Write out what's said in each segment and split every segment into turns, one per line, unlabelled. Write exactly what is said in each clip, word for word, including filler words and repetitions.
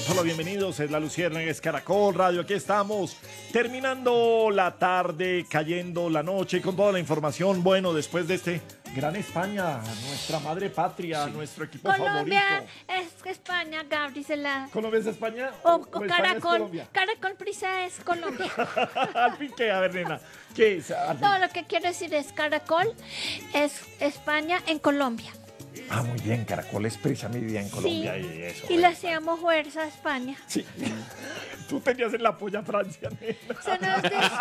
Hola, bienvenidos. Es La Luciérnaga, es Caracol Radio. Aquí estamos, terminando la tarde, cayendo la noche, con toda la información. Bueno, después de este gran España, nuestra madre patria, sí. Nuestro equipo
Colombia
favorito.
Es España, Gabri se la...
¿Colombia es España?
O,
¿O,
o
o España
Caracol,
es
Caracol Prisa es Colombia.
Al fin, ¿qué? A ver, nena, ¿qué es? Al fin.
Todo lo que quiero decir es Caracol es España en Colombia.
Ah, muy bien, Caracol es Prisa, mi vida en Colombia.
Sí.
Y eso.
Y le hacíamos fuerza a España.
Sí. Tú tenías en la polla Francia, nena.
Se nos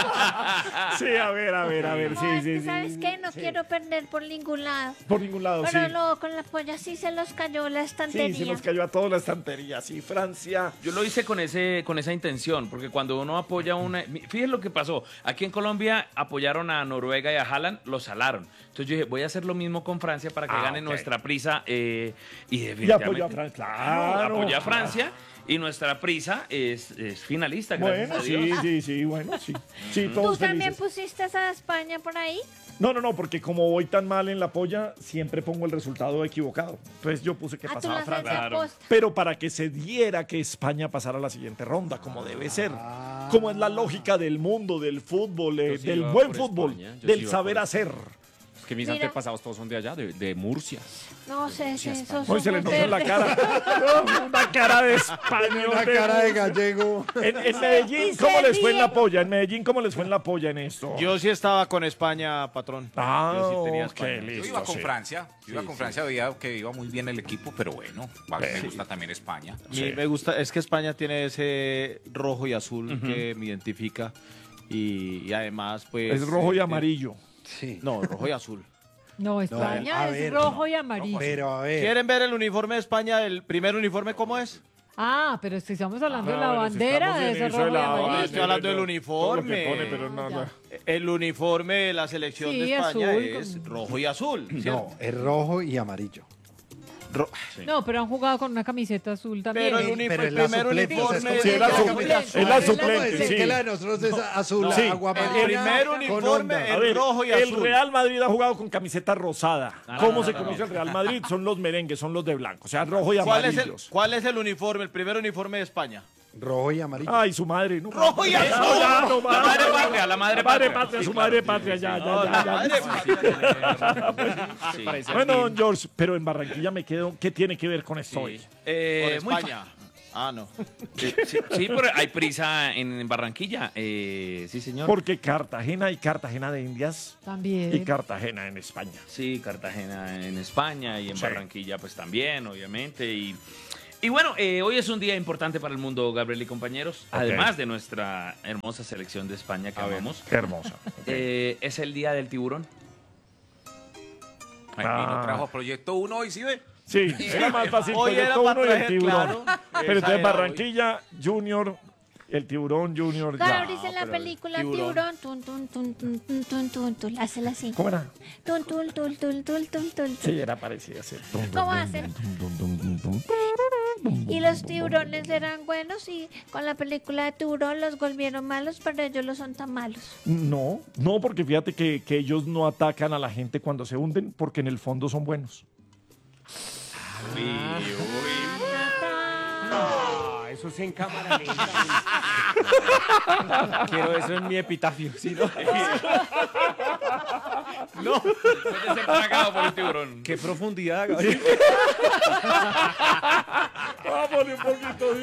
dijo.
Sí, a ver, a ver, a ver,
No,
sí,
es
sí,
que,
sí.
¿sabes qué? No
sí.
quiero perder por ningún lado.
Por ningún lado,
Pero
sí.
luego con la polla sí se los cayó la estantería.
Sí, se nos cayó a toda la estantería, sí, Francia.
Yo lo hice con ese con esa intención, porque cuando uno apoya una... Fíjense lo que pasó. Aquí en Colombia apoyaron a Noruega y a Haaland, lo salaron. Entonces yo dije, voy a hacer lo mismo con Francia para que
Ah,
gane
ok.
nuestra prisa. Eh, y
Y
definitivamente...
apoyó a Francia, claro.
Apoyó a Francia y nuestra prisa es, es finalista, gracias
Bueno,
a Dios.
sí, sí, sí, bueno, sí. Sí,
¿Tú
todos
también
felices.
pusiste a España por ahí?
No, no, no, porque como voy tan mal en la polla, siempre pongo el resultado equivocado. Entonces yo puse que
Ah, tú
pasaba
lo haces
Francia.
de
Claro.
aposta.
Pero para que se diera que España pasara a la siguiente ronda, como debe ser. Como es la lógica del mundo, del fútbol, eh,
Yo sí
del
iba
buen
por
fútbol,
España, yo sí
del
iba
saber
por
hacer.
Es que mis
Mira.
antepasados todos son de allá, de, de Murcia.
No sé, sí, esos
Hoy se le
ojos
notó en la
verdes.
cara. Una cara de español.
Una
de
cara de
Murcia.
gallego.
En, en Medellín,
Y
¿cómo
se
les fue en la
ríen.
polla? En Medellín, ¿cómo les fue en la polla en esto?
Yo sí estaba con España, patrón.
Ah,
Yo sí tenía
ok,
España.
listo.
Yo iba con
sí.
Francia, yo iba
Sí,
con
sí.
Francia, veía que iba muy bien el equipo, pero bueno, vale,
Sí.
me gusta también España.
A mí
Sí.
me gusta, es que España tiene ese rojo y azul que me identifica y, y además pues...
Es rojo y
eh,
amarillo.
Sí. No, rojo y azul.
No, España
a
es
ver,
rojo y amarillo.
Pero a ver. ¿Quieren ver el uniforme de España, el primer uniforme cómo es?
Ah, pero si estamos hablando
Ah,
de la
bueno, si
bandera,
estamos
de
en
ese
eso
rojo
de
y
la
amarillo.
bandera,
Estoy hablando del
todo
uniforme.
lo que pone, pero no, no.
El uniforme de la selección
Sí,
de España
azul,
es
con-
rojo y azul. ¿cierto?
No, es rojo y amarillo.
Ro-
No, pero han jugado con una camiseta azul también.
Pero el,
Sí,
uni-
pero
el
es la
primer
suplente, o sea, es
uniforme...
como
Sí,
si
es la
la
su-
camiseta
es
azul.
la
Es
suplente,
decir
sí.
que la de nosotros es azul,
No. Sí.
agua
El
amarilla,
primer
con
uniforme
onda.
es
A ver,
rojo y
el
azul.
Real Madrid ha jugado con camiseta rosada.
No,
¿Cómo
no,
se
no,
conoce
no.
el Real Madrid? Son los merengues, son los de blanco. O sea, rojo y
¿Cuál es, el,
amarillos.
¿Cuál es el uniforme, el primer uniforme de España?
Rojo y amarillo.
Ay, su madre. No,
Rojo y
Ya,
azul.
ya, no,
La madre
más.
patria, la madre
La madre
patria.
patria,
Sí,
su
claro,
madre
sí,
patria,
sí,
ya,
sí.
ya,
No,
ya,
la
ya.
madre patria.
Sí.
Bueno, George, pero en Barranquilla me quedo. ¿Qué tiene que ver con esto hoy?
Eh,
Por
muy
España. Ah, no.
Sí, sí, sí, pero hay prisa en Barranquilla. Eh, sí, señor.
Porque Cartagena y Cartagena de Indias
También.
y Cartagena en España.
Sí, Cartagena en España y en
Sí.
Barranquilla pues también, obviamente. Y, y bueno, eh, hoy es un día importante para el mundo, Gabriel y compañeros.
Ok.
Además de nuestra hermosa selección de España que
A ver.
amamos.
Qué hermosa.
Eh, es el día del tiburón.
Ay,
Ah.
vino, trajo Proyecto uno hoy, ¿sí ve?
Sí, era más fácil
Hoy era
Proyecto
para
uno y el
traer,
tiburón.
claro.
Pero
Esa
entonces
era
Barranquilla, Junior, el tiburón Junior. ya.
Claro, dice en la
pero
película
tiburón.
tiburón, tun, tun, tun, tun, tun, tun, tun, tun, hácela así.
¿Cómo era?
Tun, tun, tun, tun, tun, tun, tun.
Sí, era parecida así.
¿Cómo hacen? Y los tiburones eran buenos y con la película de tiburón los volvieron malos, pero ellos no son tan malos.
No, no, porque fíjate que, que ellos no atacan a la gente cuando se hunden, porque en el fondo son buenos.
Ah, eso es en cámara lenta. Quiero eso en mi epitafio, ¿sí, no?
No, puede ser tragado por el tiburón.
Qué profundidad, Gabriel.
Vámonos un poquito.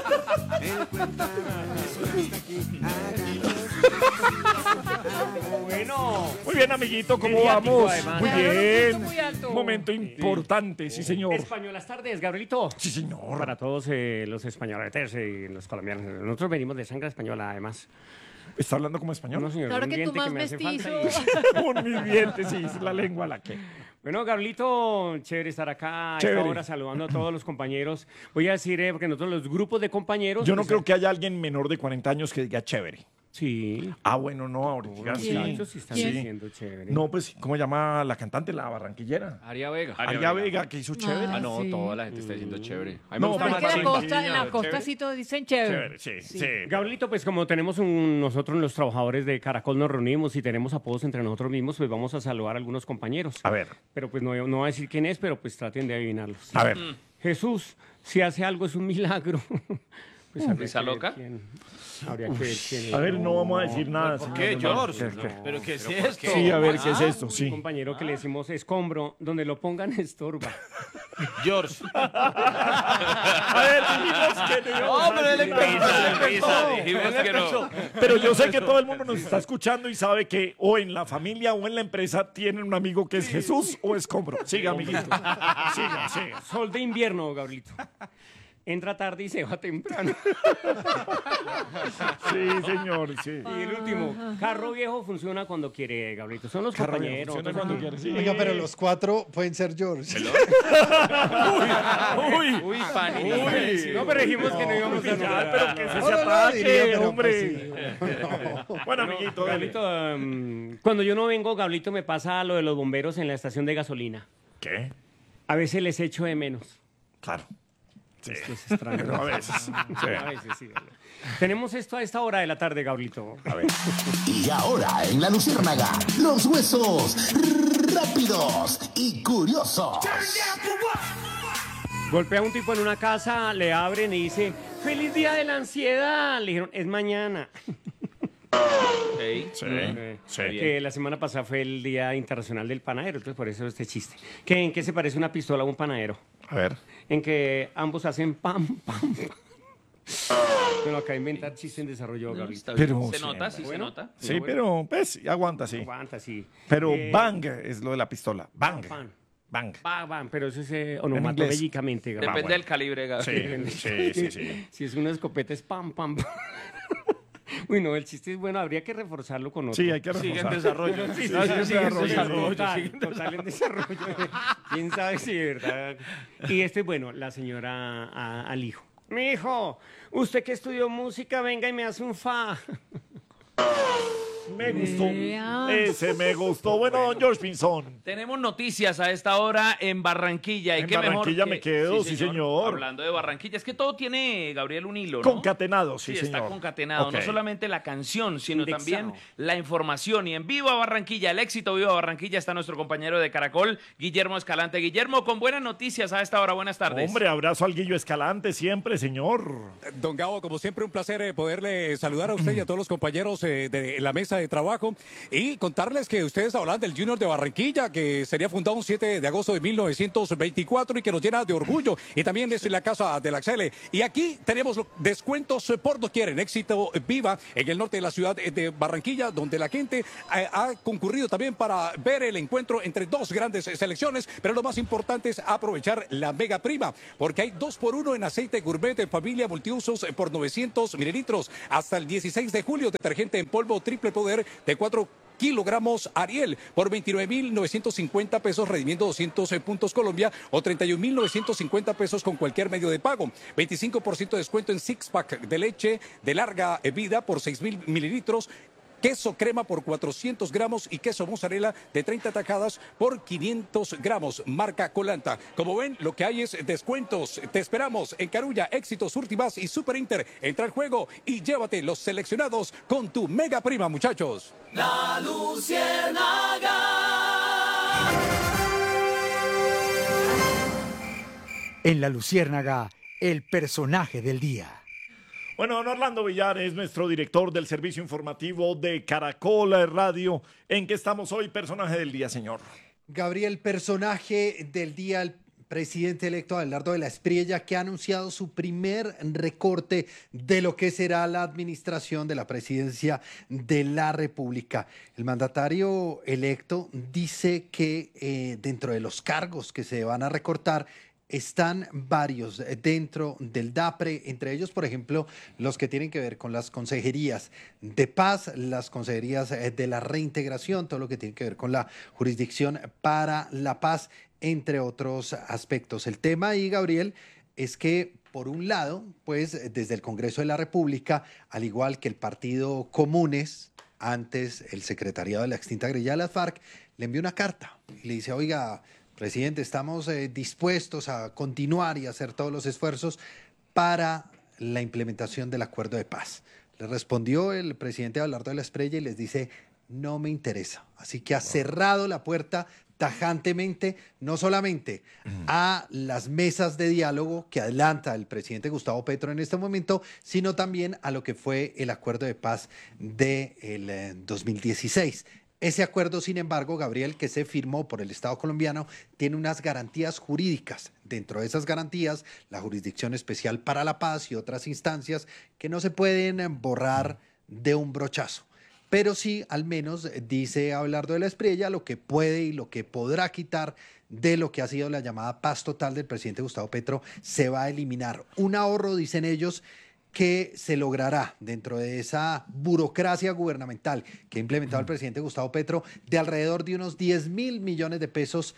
Bueno.
Muy bien, amiguito, ¿cómo
Mediático,
vamos?
además.
Muy
Claro,
bien.
punto muy alto.
Un momento importante, sí, señor.
Españolas tardes, Gabrielito.
Sí, señor.
Para todos eh, los españoles y los colombianos. Nosotros venimos de sangre española, además.
¿Está hablando como español?
No, señor,
Claro
un
que tú
diente
más
me hace falta
mestizo.
y-
Con mis dientes, sí, es la lengua la que.
Bueno, Gabrielito, chévere estar acá a
Chévere.
esta hora saludando a todos los compañeros. Voy a decir, eh, porque nosotros los grupos de compañeros...
Yo no
pues,
creo que haya alguien menor de cuarenta años que diga chévere.
Sí.
Ah, bueno, no, ahorita
Los
sí.
muchachos sí están
Sí.
diciendo chévere.
No, pues, ¿cómo llama la cantante, la barranquillera?
Aria Vega.
Aria Vega, que hizo chévere.
Ah, no,
sí.
toda la gente está diciendo chévere. A mí me
No,
gusta
pero
Es
más
que en
sí,
la
Chimba.
costa, en la
chévere.
costa sí todos dicen chévere.
Chévere, sí, sí.
Gabrielito, pues como tenemos un, nosotros los trabajadores de Caracol nos reunimos y tenemos apodos entre nosotros mismos, pues vamos a saludar a algunos compañeros.
A ver,
Pero pues no, no voy a decir quién es, pero pues traten de adivinarlos.
a ver.
Jesús, Si hace algo es un milagro. Pues habría
¿Risa
que ver
loca?
quién- habría que ver quién
A ver, no vamos a decir nada.
¿Por
señor
qué,
Leonardo.
George? ¿Pero qué es esto?
Sí, a ver, ¿qué es esto?
Un
Sí.
compañero que le decimos escombro, donde lo pongan estorba.
George.
A ver, dijimos que no íbamos
No,
a
pero él
decir
empezó,
nada.
él empezó.
Dijimos que no.
Pero yo sé que todo el mundo nos está escuchando y sabe que o en la familia o en la empresa tienen un amigo que es Jesús o Escombro. Siga, amiguito. Siga, siga.
Sol de invierno, Gabrielito. Entra tarde y se va temprano.
Sí, señor, sí.
Y el último, carro viejo funciona cuando quiere, Gabrielito. Son los
Carro
compañeros.
funciona cuando quiere, sí.
Oiga, pero los cuatro pueden ser George.
Uy,
Uy, pani.
uy.
No, pero dijimos que no íbamos a
Ya,
nombrar.
pero que se
No, no, no,
ataque,
diría, pero
hombre.
pues sí.
Bueno, amiguito, dale.
Gabrielito, um, cuando yo no vengo, Gabrielito, me pasa lo de los bomberos en la estación de gasolina.
¿Qué?
A veces les echo de menos.
Claro. Sí.
Es que es extraño.
Pero a veces. Sí.
A veces, sí. Tenemos esto a esta hora de la tarde, Gabrielito.
A ver.
Y ahora en la Luciérnaga, los huesos rápidos y curiosos.
Golpea a un tipo en una casa, le abren y dice, ¡Feliz día de la ansiedad! Le dijeron, es mañana.
Ey.
Sí.
Eh,
Sí.
Que la semana pasada fue el Día Internacional del Panadero, entonces por eso este chiste. ¿Que ¿En qué se parece una pistola a un panadero?
A ver.
En que ambos hacen pam, pam, pam. Bueno, acá inventar chiste en desarrollo,
No,
Gabrielito.
está bien.
Pero
Se
sí,
nota, sí se
bueno.
nota.
Sí, pero pues aguanta, sí.
Aguanta, sí.
Pero
Eh,
bang es lo de la pistola. Bang.
Pan.
Bang.
Ba, bam, pero eso es eh,
inglés.
onomatopéyicamente, Gabriel.
Depende
bueno.
del calibre, Gabriel.
Sí, sí, sí, sí.
Si es una escopeta es pam, pam, pam. Uy, no, el chiste es bueno, habría que reforzarlo con otro.
Sí, hay que
Sigue en
reforzar.
desarrollo.
Sí, sí,
Ah,
sí,
sigue
sigue en
desarrollo,
desarrollo,
sí.
total, total en desarrollo. ¿Quién sabe si de verdad? Y este es bueno, la señora a- al hijo. Mi hijo, usted que estudió música, venga y me hace un fa.
Me gustó.
Vea.
Ese me gustó. Bueno, don George Pinzón.
Tenemos noticias a esta hora en Barranquilla. ¿Y
En
qué mejor
Barranquilla
que-
me quedo, sí, señor.
Hablando de Barranquilla, es que todo tiene, Gabriel, un hilo, ¿no?
Concatenado, sí,
Sí,
señor.
está concatenado.
Ok.
No solamente la canción, sino
Indexado.
también la información. Y en Viva Barranquilla, el éxito Viva Barranquilla, está nuestro compañero de Caracol, Guillermo Escalante. Guillermo, con buenas noticias a esta hora. Buenas tardes.
Hombre, abrazo al Guillo Escalante siempre, señor.
Don Gabo, como siempre, un placer eh, poderle saludar a usted y a todos los compañeros eh, de la mesa de trabajo y contarles que ustedes hablan del Junior de Barranquilla, que sería fundado un siete de agosto de mil novecientos veinticuatro y que nos llena de orgullo. Y también es la casa de la Xele. Y aquí tenemos lo- descuentos eh, por doquier en Éxito Viva, en el norte de la ciudad de Barranquilla, donde la gente eh, ha concurrido también para ver el encuentro entre dos grandes eh, selecciones. Pero lo más importante es aprovechar la mega prima, porque hay dos por uno en aceite gourmet de familia multiusos eh, por novecientos mililitros. Hasta el dieciséis de julio, detergente en polvo triple poder de cuatro kilogramos Ariel por veintinueve mil novecientos cincuenta pesos, redimiendo doscientos puntos Colombia, o treinta y un mil novecientos cincuenta pesos con cualquier medio de pago. veinticinco por ciento de descuento en six pack de leche de larga vida por seis mil mililitros. Queso crema por cuatrocientos gramos y queso mozzarella de treinta tajadas por quinientos gramos, marca Colanta. Como ven, lo que hay es descuentos. Te esperamos en Carulla, Éxitos, Últimas y Super Inter. Entra al juego y llévate los seleccionados con tu mega prima, muchachos.
La Luciérnaga.
En La Luciérnaga, el personaje del día.
Bueno, don Orlando Villar es nuestro director del servicio informativo de Caracol Radio. ¿En qué estamos hoy, personaje del día, señor?
Gabriel, personaje del día, el presidente electo Abelardo de la Espriella, que ha anunciado su primer recorte de lo que será la administración de la presidencia de la República. El mandatario electo dice que eh, dentro de los cargos que se van a recortar están varios dentro del DAPRE, entre ellos, por ejemplo, los que tienen que ver con las consejerías de paz, las consejerías de la reintegración, todo lo que tiene que ver con la jurisdicción para la paz, entre otros aspectos. El tema ahí, Gabriel, es que, por un lado, pues desde el Congreso de la República, al igual que el Partido Comunes, antes el secretariado de la extinta guerrilla de las FARC, le envió una carta y le dice, oiga, presidente, estamos eh, dispuestos a continuar y hacer todos los esfuerzos para la implementación del acuerdo de paz. Le respondió el presidente Abelardo de la Espriella y les dice, no me interesa. Así que ha cerrado la puerta tajantemente, no solamente a las mesas de diálogo que adelanta el presidente Gustavo Petro en este momento, sino también a lo que fue el acuerdo de paz del eh, dos mil dieciséis. Ese acuerdo, sin embargo, Gabriel, que se firmó por el Estado colombiano, tiene unas garantías jurídicas. Dentro de esas garantías, la Jurisdicción Especial para la Paz y otras instancias que no se pueden borrar de un brochazo. Pero sí, al menos, dice Abelardo de la Espriella, lo que puede y lo que podrá quitar de lo que ha sido la llamada paz total del presidente Gustavo Petro se va a eliminar. Un ahorro, dicen ellos, que se logrará dentro de esa burocracia gubernamental que ha implementado el presidente Gustavo Petro de alrededor de unos diez mil millones de pesos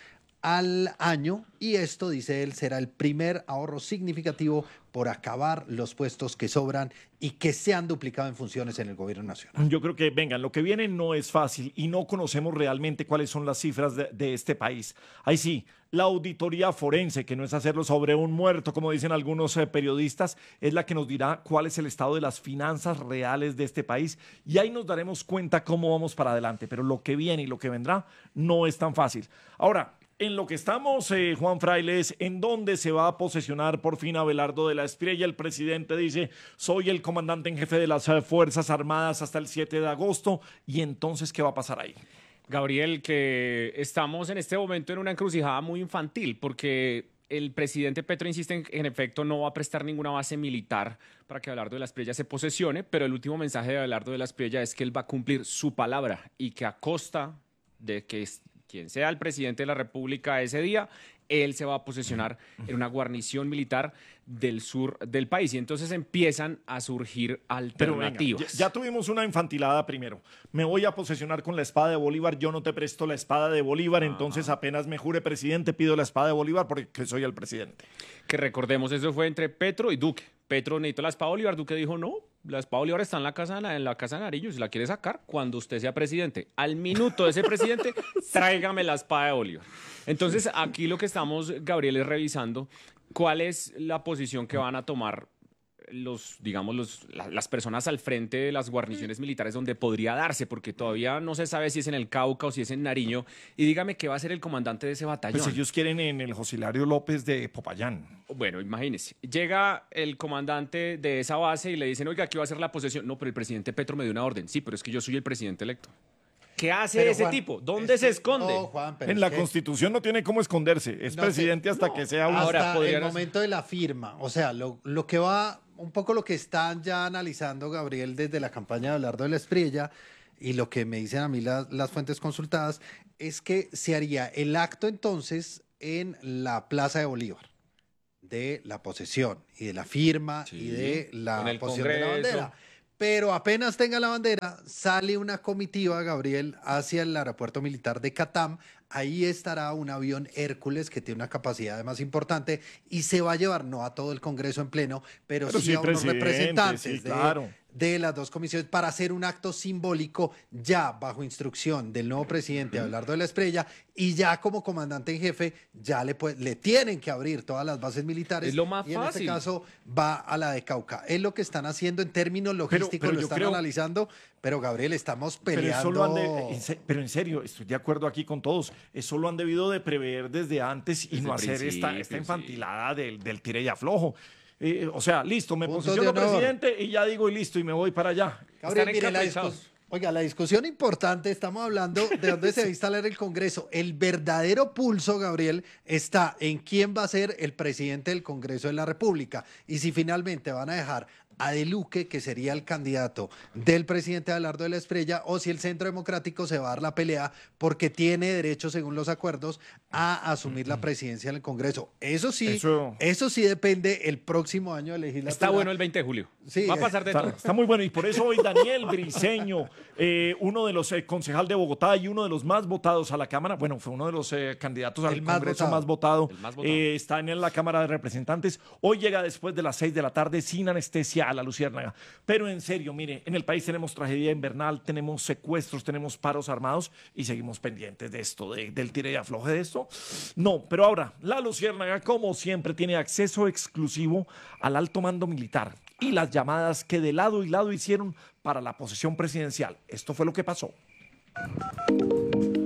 al año, y esto, dice él, será el primer ahorro significativo por acabar los puestos que sobran y que se han duplicado en funciones en el gobierno nacional.
Yo creo que, vengan, lo que viene no es fácil y no conocemos realmente cuáles son las cifras de, de este país. Ahí sí, la auditoría forense, que no es hacerlo sobre un muerto, como dicen algunos eh, periodistas, es la que nos dirá cuál es el estado de las finanzas reales de este país, y ahí nos daremos cuenta cómo vamos para adelante. Pero lo que viene y lo que vendrá no es tan fácil. Ahora, en lo que estamos, eh, Juan Frailes, ¿en dónde se va a posesionar por fin Abelardo de la Espriella? El presidente dice, soy el comandante en jefe de las eh, Fuerzas Armadas hasta el siete de agosto. ¿Y entonces qué va a pasar ahí?
Gabriel, que estamos en este momento en una encrucijada muy infantil, porque el presidente Petro insiste en que en efecto no va a prestar ninguna base militar para que Abelardo de la Espriella se posesione, pero el último mensaje de Abelardo de la Espriella es que él va a cumplir su palabra y que a costa de que quien sea el presidente de la República ese día, él se va a posesionar en una guarnición militar del sur del país. Y entonces empiezan a surgir alternativas.
Venga, ya, ya tuvimos una infantilada primero. Me voy a posesionar con la espada de Bolívar, yo no te presto la espada de Bolívar, Ajá. entonces apenas me jure presidente, pido la espada de Bolívar porque soy el presidente.
Que recordemos, eso fue entre Petro y Duque. Petro necesitó la espada de Bolívar, Duque dijo no. La espada Bolívar está en la casa en la casa de Nariño, si la quiere sacar, cuando usted sea presidente. Al minuto de ese presidente, tráigame la espada de Bolívar. Entonces, aquí lo que estamos, Gabriel, es revisando cuál es la posición que van a tomar los, digamos, los, la, las personas al frente de las guarniciones militares donde podría darse, porque todavía no se sabe si es en el Cauca o si es en Nariño. Y dígame qué va a ser el comandante de ese batallón.
Pues ellos quieren en el José Hilario López de Popayán.
Bueno, imagínese, llega el comandante de esa base y le dicen, oiga, aquí va a ser la posesión. No, pero el presidente Petro me dio una orden. Sí, pero es que yo soy el presidente electo. ¿Qué hace pero, ese Juan, tipo? ¿Dónde se esconde?
No, Juan,
en la que... Constitución no tiene cómo esconderse. Es no presidente sé, hasta no, que sea...
Hasta
Ahora,
el hacer... momento de la firma. O sea, lo, lo que va... Un poco lo que están ya analizando, Gabriel, desde la campaña de Abelardo de la Espriella, y lo que me dicen a mí las, las fuentes consultadas, es que se haría el acto entonces en la Plaza de Bolívar, de la posesión y de la firma sí, y de la posesión de la bandera. Pero apenas tenga la bandera, sale una comitiva, Gabriel, hacia el aeropuerto militar de Catam. Ahí estará un avión Hércules que tiene una capacidad más importante y se va a llevar, no a todo el Congreso en pleno, pero, pero sí, sí a unos representantes
sí,
de,
claro.
de las dos comisiones para hacer un acto simbólico ya bajo instrucción del nuevo presidente Abelardo de la Espriella, y ya como comandante en jefe ya le, pues, le tienen que abrir todas las bases militares.
Es lo más
y
fácil.
En este caso va a la de Cauca. Es lo que están haciendo en términos logísticos, pero, pero lo están creo... analizando, pero Gabriel, estamos peleando.
Pero, de, pero en serio, estoy de acuerdo aquí con todos. Eso lo han debido de prever desde antes y desde no hacer esta, esta infantilada sí. del, del tire y aflojo. Eh, o sea, listo, me
Puntos
posiciono presidente y ya digo y listo y me voy para allá.
Gabriel, mire, la discus- Oiga, la discusión importante, estamos hablando de dónde se va a instalar el Congreso. El verdadero pulso, Gabriel, está en quién va a ser el presidente del Congreso de la República y si finalmente van a dejar a De Luque, que sería el candidato del presidente Abelardo de la Espriella, o si el Centro Democrático se va a dar la pelea porque tiene derecho, según los acuerdos, a asumir la presidencia en el Congreso. Eso sí, eso, eso sí depende el próximo año de legislatura.
Está bueno el veinte de julio.
Sí,
va a pasar de
está,
todo.
Está muy bueno y por eso hoy Daniel Briceño, eh, uno de los eh, concejal de Bogotá y uno de los más votados a la Cámara, bueno, fue uno de los eh, candidatos al
el más
Congreso
votado.
más votado,
más votado.
Eh, está en la Cámara de Representantes. Hoy llega después de las seis de la tarde sin anestesia a la Luciérnaga. Pero en serio, mire, en el país tenemos tragedia invernal, tenemos secuestros, tenemos paros armados y seguimos pendientes de esto, de, del tire y afloje de esto. No, pero ahora, la Luciérnaga, como siempre, tiene acceso exclusivo al alto mando militar y las llamadas que de lado y lado hicieron para la posesión presidencial. Esto fue lo que pasó.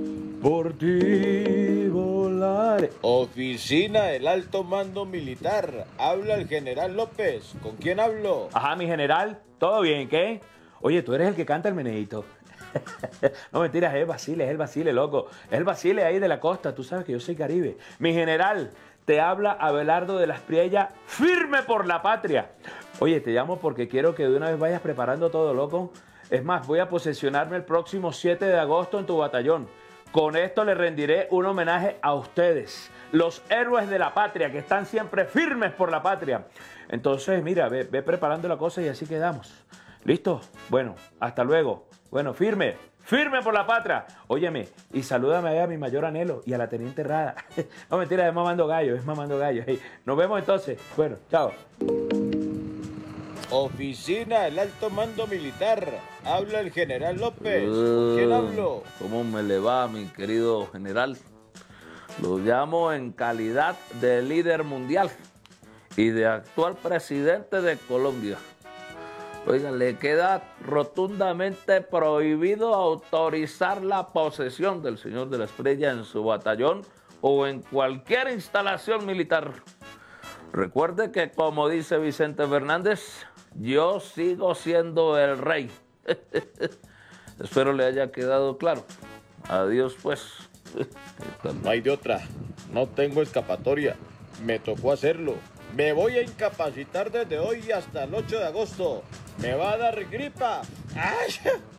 por ti volaré. Oficina del Alto Mando Militar. Habla el general López. ¿Con quién hablo?
Ajá, mi general, ¿todo bien? ¿Qué? Oye, tú eres el que canta el meneíto. No, mentiras, es el Basile, es el Basile, loco. Es el Basile ahí de la costa, tú sabes que yo soy Caribe. Mi general, te habla Abelardo de la Espriella, firme por la patria. Oye, te llamo porque quiero que de una vez vayas preparando todo, loco. Es más, voy a posesionarme el próximo siete de agosto en tu batallón. Con esto le rendiré un homenaje a ustedes, los héroes de la patria, que están siempre firmes por la patria. Entonces, mira, ve, ve preparando la cosa y así quedamos. ¿Listo? Bueno, hasta luego. Bueno, firme, firme por la patria. Óyeme, y salúdame ahí a mi mayor anhelo y a la teniente Rada. No, mentira, es mamando gallo, es mamando gallo. Hey, nos vemos entonces. Bueno, chao.
Oficina del Alto Mando Militar. Habla el general López. ¿Con quién hablo?
¿Cómo me le va, mi querido general? Lo llamo en calidad de líder mundial y de actual presidente de Colombia. Oiga, le queda rotundamente prohibido autorizar la posesión del señor de la Espriella en su batallón o en cualquier instalación militar. Recuerde que, como dice Vicente Fernández, yo sigo siendo el rey. Espero le haya quedado claro. Adiós, pues.
No hay de otra. No tengo escapatoria. Me tocó hacerlo. Me voy a incapacitar desde hoy hasta el ocho de agosto. Me va a dar gripa. ¡Ay!